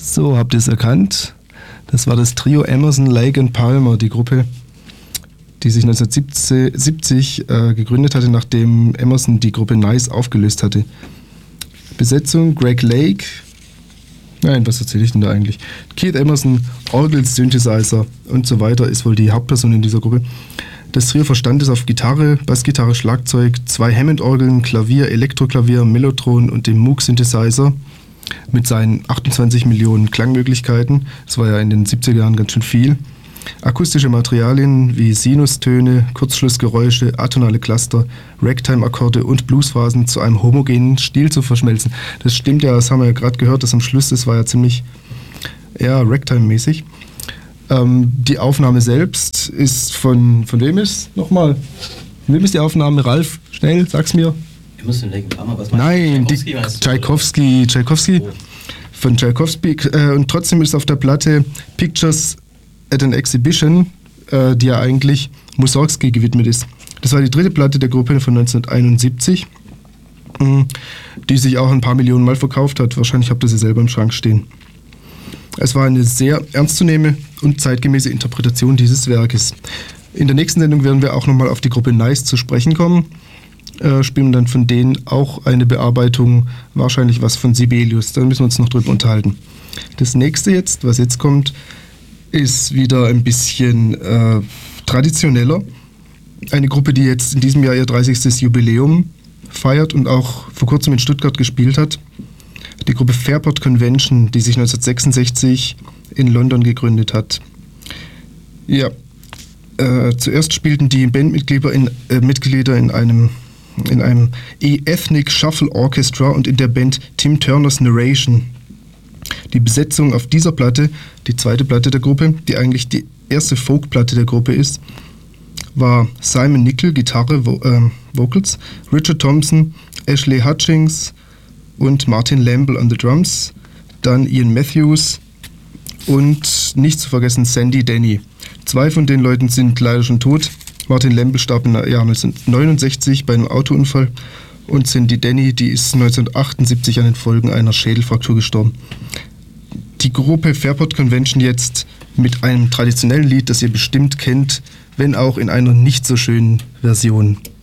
So, habt ihr es erkannt? Das war das Trio Emerson, Lake and Palmer, die Gruppe, die sich 1970 gegründet hatte, nachdem Emerson die Gruppe Nice aufgelöst hatte. Besetzung: Greg Lake, nein, was erzähle ich denn da eigentlich? Keith Emerson, Orgel, Synthesizer und so weiter, ist wohl die Hauptperson in dieser Gruppe. Das Trio verstand es auf Gitarre, Bassgitarre, Schlagzeug, 2 Hammond-Orgeln, Klavier, Elektroklavier, Mellotron und dem Moog-Synthesizer mit seinen 28 Millionen Klangmöglichkeiten. Das war ja in den 70er Jahren ganz schön viel. Akustische Materialien wie Sinustöne, Kurzschlussgeräusche, atonale Cluster, Ragtime-Akkorde und Bluesphasen zu einem homogenen Stil zu verschmelzen. Das stimmt ja, das haben wir ja gerade gehört, das am Schluss, das war ja ziemlich Ragtime-mäßig. Die Aufnahme selbst ist von wem ist nochmal? Von wem ist die Aufnahme? Ralf, schnell, sag's mir. Nein, Tchaikovsky. Oh. Von Tchaikovsky. Und trotzdem ist auf der Platte Pictures at an Exhibition, die ja eigentlich Mussorgsky gewidmet ist. Das war die 3. Platte der Gruppe von 1971, die sich auch ein paar Millionen Mal verkauft hat. Wahrscheinlich habt ihr sie selber im Schrank stehen. Es war eine sehr ernstzunehmende und zeitgemäße Interpretation dieses Werkes. In der nächsten Sendung werden wir auch nochmal auf die Gruppe Nice zu sprechen kommen. Spielen dann von denen auch eine Bearbeitung, wahrscheinlich was von Sibelius. Da müssen wir uns noch drüber unterhalten. Das nächste jetzt, was jetzt kommt, ist wieder ein bisschen traditioneller. Eine Gruppe, die jetzt in diesem Jahr ihr 30. Jubiläum feiert und auch vor kurzem in Stuttgart gespielt hat. Die Gruppe Fairport Convention, die sich 1966 in London gegründet hat. Ja, zuerst spielten die Bandmitglieder in einem Ethnic Shuffle Orchestra und in der Band Tim Turner's Narration. Die Besetzung auf dieser Platte, die 2. Platte der Gruppe, die eigentlich die erste Folkplatte der Gruppe ist, war Simon Nickel, Gitarre, Vocals, Richard Thompson, Ashley Hutchings und Martin Lamble an the Drums, dann Ian Matthews und nicht zu vergessen Sandy Denny. 2 von den Leuten sind leider schon tot. Martin Lamble starb im Jahr 1969 bei einem Autounfall und Sandy Denny, die ist 1978 an den Folgen einer Schädelfraktur gestorben. Die Gruppe Fairport Convention jetzt mit einem traditionellen Lied, das ihr bestimmt kennt, wenn auch in einer nicht so schönen Version.